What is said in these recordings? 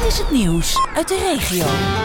is het nieuws uit de regio.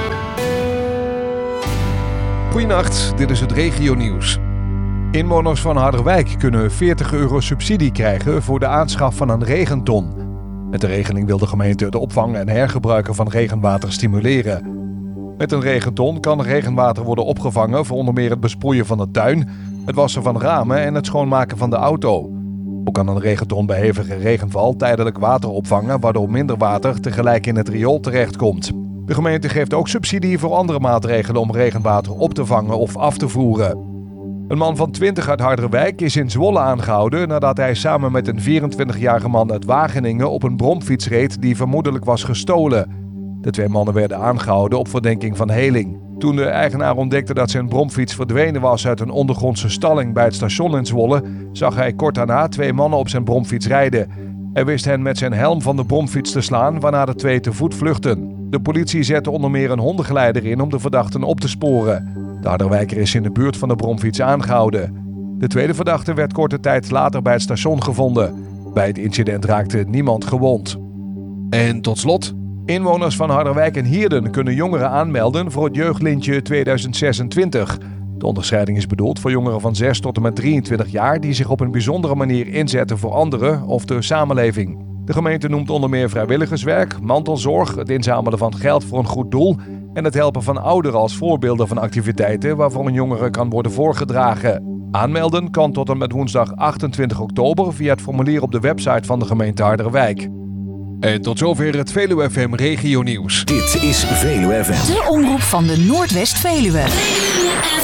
Goedenacht, dit is het regionieuws. Inwoners van Harderwijk kunnen €40 subsidie krijgen voor de aanschaf van een regenton. Met de regeling wil de gemeente de opvang en hergebruiken van regenwater stimuleren. Met een regenton kan regenwater worden opgevangen voor onder meer het besproeien van de tuin, het wassen van ramen en het schoonmaken van de auto. Ook kan een regenton bij hevige regenval tijdelijk water opvangen, waardoor minder water tegelijk in het riool terechtkomt. De gemeente geeft ook subsidie voor andere maatregelen om regenwater op te vangen of af te voeren. Een man van 20 uit Harderwijk is in Zwolle aangehouden nadat hij samen met een 24-jarige man uit Wageningen op een bromfiets reed die vermoedelijk was gestolen. De twee mannen werden aangehouden op verdenking van heling. Toen de eigenaar ontdekte dat zijn bromfiets verdwenen was uit een ondergrondse stalling bij het station in Zwolle, zag hij kort daarna twee mannen op zijn bromfiets rijden. Hij wist hen met zijn helm van de bromfiets te slaan, waarna de twee te voet vluchtten. De politie zette onder meer een hondengeleider in om de verdachten op te sporen. De Harderwijker is in de buurt van de bromfiets aangehouden. De tweede verdachte werd korte tijd later bij het station gevonden. Bij het incident raakte niemand gewond. En tot slot, inwoners van Harderwijk en Hierden kunnen jongeren aanmelden voor het jeugdlintje 2026. De onderscheiding is bedoeld voor jongeren van 6 tot en met 23 jaar die zich op een bijzondere manier inzetten voor anderen of de samenleving. De gemeente noemt onder meer vrijwilligerswerk, mantelzorg, het inzamelen van geld voor een goed doel en het helpen van ouderen als voorbeelden van activiteiten waarvoor een jongere kan worden voorgedragen. Aanmelden kan tot en met woensdag 28 oktober via het formulier op de website van de gemeente Harderwijk. En tot zover het Veluwe FM Regionieuws. Dit is Veluwe FM. De omroep van de Noordwest-Veluwe.